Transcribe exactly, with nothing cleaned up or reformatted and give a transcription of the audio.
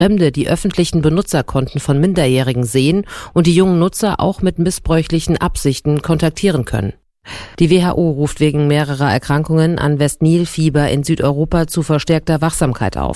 Fremde die öffentlichen Benutzerkonten von Minderjährigen sehen und die jungen Nutzer auch mit missbräuchlichen Absichten kontaktieren können. Die W H O ruft wegen mehrerer Erkrankungen an West-Nil-Fieber in Südeuropa zu verstärkter Wachsamkeit auf.